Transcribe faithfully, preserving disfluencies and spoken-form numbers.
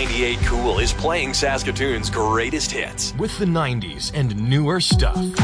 ninety-eight Cool is playing Saskatoon's greatest hits with the nineties and newer stuff.